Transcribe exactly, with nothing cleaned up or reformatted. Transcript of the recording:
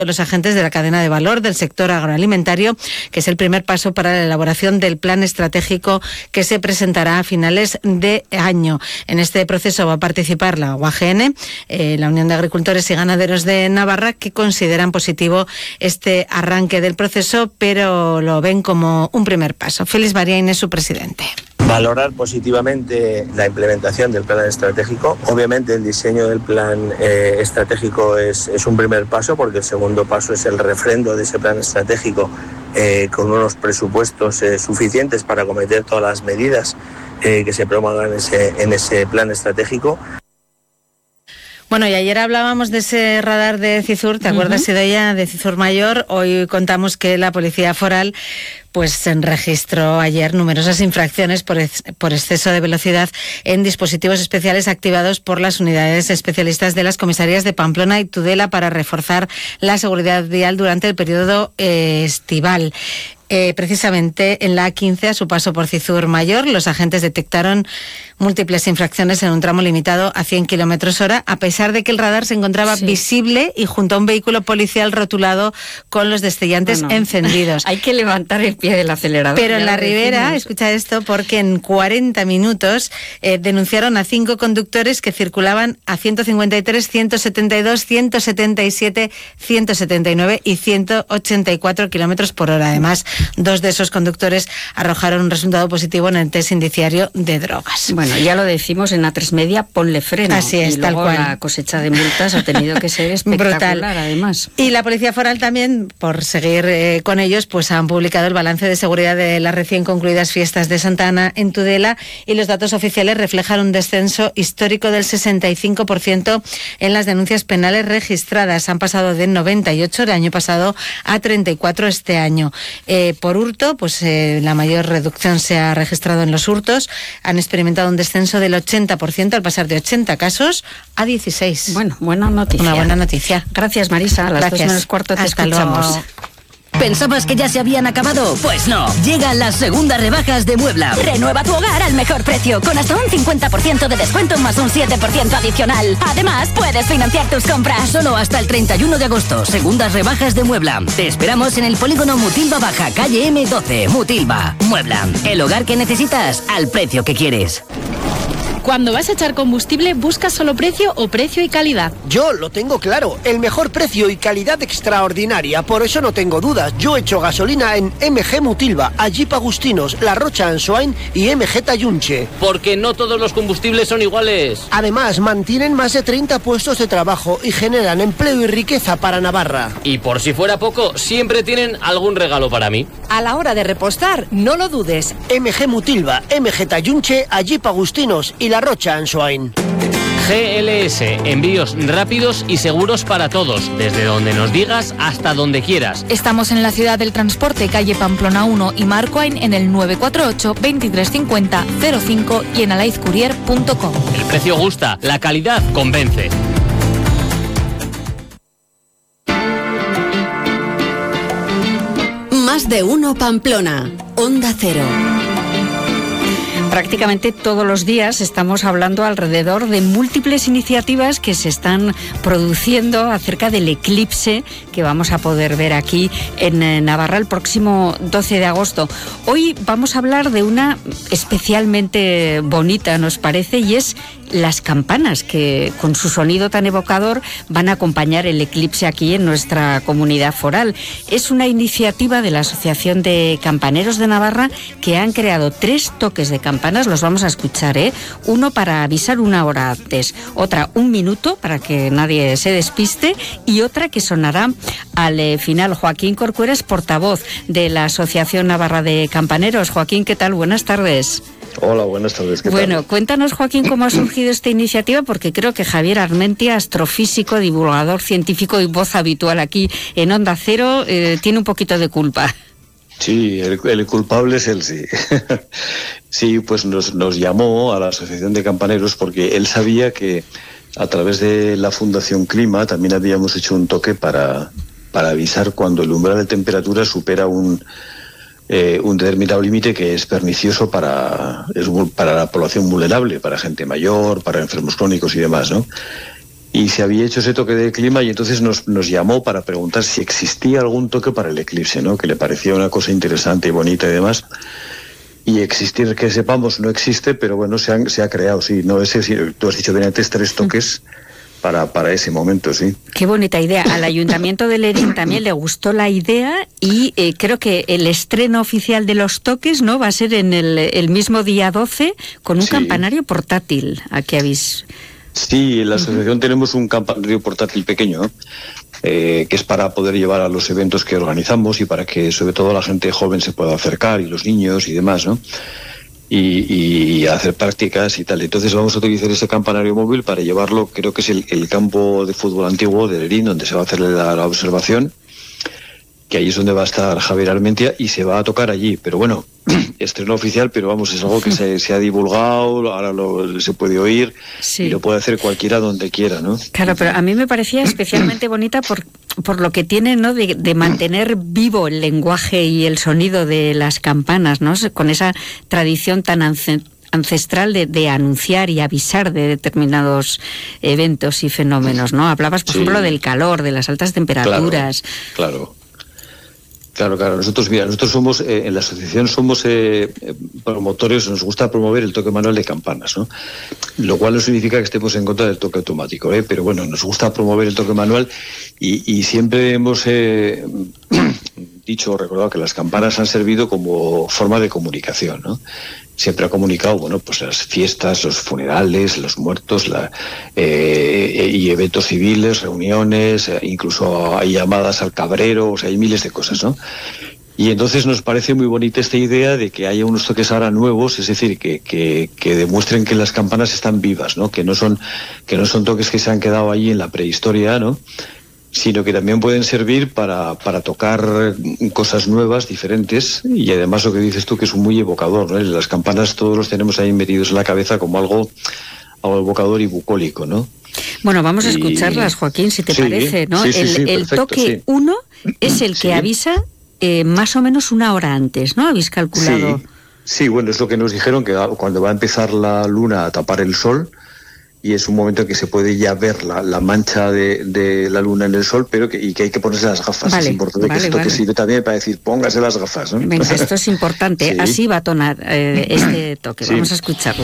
los agentes de la cadena de valor del sector agroalimentario, que es el primer paso para la elaboración del plan estratégico que se presentará a finales de año. En este proceso va a participar la U A G N, eh, la Unión de Agricultores y Ganaderos de Navarra, que consideran positivo este arranque del proceso, pero lo ven como un primer paso. Félix Bariain es su presidente. Valorar positivamente la implementación del plan estratégico. Obviamente el diseño del plan eh, estratégico es, es un primer paso, porque el segundo paso es el refrendo de ese plan estratégico eh, con unos presupuestos eh, suficientes para acometer todas las medidas eh, que se promuevan en ese, en ese plan estratégico. Bueno, y ayer hablábamos de ese radar de Cizur, ¿te acuerdas, uh-huh. Idoia, de Cizur Mayor? Hoy contamos que la Policía Foral pues registró ayer numerosas infracciones por, ex, por exceso de velocidad en dispositivos especiales activados por las unidades especialistas de las comisarías de Pamplona y Tudela para reforzar la seguridad vial durante el periodo eh, estival. Eh, precisamente en la A quince, a su paso por Cizur Mayor, los agentes detectaron múltiples infracciones en un tramo limitado a cien kilómetros hora, a pesar de que el radar se encontraba sí. visible y junto a un vehículo policial rotulado con los destellantes bueno, encendidos. Hay que levantar el pie del acelerador. Pero en la Ribera, escucha esto, porque en cuarenta minutos eh, denunciaron a cinco conductores que circulaban a ciento cincuenta y tres, ciento setenta y dos, ciento setenta y siete, ciento setenta y nueve y ciento ochenta y cuatro kilómetros por hora. Además, dos de esos conductores arrojaron un resultado positivo en el test indiciario de drogas. Bueno, ya lo decimos en A tres Media, ponle freno. Así es, y tal luego cual. La cosecha de multas ha tenido que ser espectacular, brutal. Además. Y la Policía Foral también, por seguir eh, con ellos, pues han publicado el balance de seguridad de las recién concluidas fiestas de Santa Ana en Tudela, y los datos oficiales reflejan un descenso histórico del sesenta y cinco por ciento en las denuncias penales registradas. Han pasado de noventa y ocho el año pasado a treinta y cuatro este año. Eh, por hurto, pues eh, la mayor reducción se ha registrado en los hurtos. Han experimentado un descenso del ochenta por ciento al pasar de ochenta casos a dieciséis. Bueno, buena noticia. Una buena noticia. Gracias, Marisa. A las Gracias. dos menos cuarto te Hasta escuchamos. Luego. ¿Pensabas que ya se habían acabado? Pues no. Llegan las segundas rebajas de Muebla. Renueva tu hogar al mejor precio, con hasta un cincuenta por ciento de descuento más un siete por ciento adicional. Además, puedes financiar tus compras. Solo hasta el treinta y uno de agosto. Segundas rebajas de Muebla. Te esperamos en el polígono Mutilva Baja, calle eme doce. Mutilva. Muebla. El hogar que necesitas al precio que quieres. Cuando vas a echar combustible, ¿buscas solo precio o precio y calidad? Yo lo tengo claro, el mejor precio y calidad extraordinaria, por eso no tengo dudas. Yo echo gasolina en eme ge Mutilva, Jeep Agustinos, La Rocha Ansoain y eme ge Tayunche. Porque no todos los combustibles son iguales. Además, mantienen más de treinta puestos de trabajo y generan empleo y riqueza para Navarra. Y por si fuera poco, siempre tienen algún regalo para mí. A la hora de repostar, no lo dudes. eme ge Mutilva, eme ge Tayunche, Jeep Agustinos y La Rocha Ansoain. G L S, envíos rápidos y seguros para todos, desde donde nos digas hasta donde quieras. Estamos en la ciudad del transporte, calle Pamplona uno y Marcoain en el nueve cuatro ocho, veintitrés cincuenta, cero cinco y en alaizcourier punto com. El precio gusta, la calidad convence. Más de uno Pamplona, Onda Cero. Prácticamente todos los días estamos hablando alrededor de múltiples iniciativas que se están produciendo acerca del eclipse que vamos a poder ver aquí en Navarra el próximo doce de agosto. Hoy vamos a hablar de una especialmente bonita, nos parece, y es las campanas, que con su sonido tan evocador van a acompañar el eclipse aquí en nuestra comunidad foral. Es una iniciativa de la Asociación de Campaneros de Navarra, que han creado tres toques de campanas, los vamos a escuchar, ¿eh? Uno para avisar una hora antes, otra un minuto para que nadie se despiste y otra que sonará al eh, final. Joaquín Corcuera es portavoz de la Asociación Navarra de Campaneros. Joaquín, ¿qué tal? Buenas tardes. Hola, buenas tardes. ¿Qué bueno, tal? Cuéntanos, Joaquín, cómo ha surgido esta iniciativa, porque creo que Javier Armentia, astrofísico, divulgador científico y voz habitual aquí en Onda Cero, eh, tiene un poquito de culpa. Sí, el, el culpable es él, sí. Sí, pues nos, nos llamó a la Asociación de Campaneros porque él sabía que a través de la Fundación Clima también habíamos hecho un toque para, para avisar cuando el umbral de temperatura supera un... Eh, un determinado límite que es pernicioso para, es, para la población vulnerable, para gente mayor, para enfermos crónicos y demás, ¿no? y se había hecho ese toque de clima y entonces nos, nos llamó para preguntar si existía algún toque para el eclipse, ¿no? Que le parecía una cosa interesante y bonita y demás. Y existir, que sepamos, no existe, pero bueno, se, han, se ha creado, sí. No, ese, sí, tú has dicho bien antes, tres toques para, para ese momento, sí. Qué bonita idea. Al Ayuntamiento de Lerín también le gustó la idea y eh, creo que el estreno oficial de los toques, ¿no?, va a ser en el, el mismo día doce con un sí. campanario portátil. Aquí habéis... Sí, en la asociación uh-huh. tenemos un campanario portátil pequeño, eh, que es para poder llevar a los eventos que organizamos y para que sobre todo la gente joven se pueda acercar y los niños y demás, ¿no? Y, y hacer prácticas y tal. Entonces vamos a utilizar ese campanario móvil para llevarlo, creo que es el, el campo de fútbol antiguo de Lerín, donde se va a hacer la, la observación, que ahí es donde va a estar Javier Armentia y se va a tocar allí. Pero bueno, estreno oficial, pero vamos, es algo que se, se ha divulgado, ahora lo, se puede oír sí. y lo puede hacer cualquiera donde quiera, ¿no? Claro, pero a mí me parecía especialmente bonita por, por lo que tiene, ¿no?, de, de mantener vivo el lenguaje y el sonido de las campanas, ¿no?, con esa tradición tan ancestral ancestral de, de anunciar y avisar de determinados eventos y fenómenos, ¿no? Hablabas, por sí. ejemplo, del calor, de las altas temperaturas. Claro, claro. Claro, claro. Nosotros, mira, nosotros somos, eh, en la asociación somos eh, promotores, nos gusta promover el toque manual de campanas, ¿no? Lo cual no significa que estemos en contra del toque automático, ¿eh? Pero bueno, nos gusta promover el toque manual y, y siempre hemos eh, dicho o recordado que las campanas han servido como forma de comunicación, ¿no? Siempre ha comunicado, bueno, pues las fiestas, los funerales, los muertos, la, eh, y eventos civiles, reuniones, eh, incluso hay llamadas al cabrero, o sea, hay miles de cosas, ¿no? Y entonces nos parece muy bonita esta idea de que haya unos toques ahora nuevos, es decir, que, que, que demuestren que las campanas están vivas, ¿no? Que no son, que no son toques que se han quedado ahí en la prehistoria, ¿no?, sino que también pueden servir para, para tocar cosas nuevas, diferentes, y además lo que dices tú, que es muy evocador, ¿no? Las campanas todos los tenemos ahí metidos en la cabeza como algo, algo evocador y bucólico, ¿no? Bueno, vamos a escucharlas, Joaquín, si te sí, parece, ¿no? Sí, sí, el sí, el perfecto, toque uno sí. es el que sí. avisa eh, más o menos una hora antes, ¿no? ¿Habéis calculado? Sí. sí, bueno, es lo que nos dijeron, que cuando va a empezar la luna a tapar el sol, y es un momento en que se puede ya ver la, la mancha de, de la luna en el sol, pero que, y que hay que ponerse las gafas. Vale, es importante vale, que esto vale. que sirve también para decir, póngase las gafas, ¿no? Venga, esto es importante. Sí. Así va a tonar eh, este toque. Sí. Vamos a escucharlo.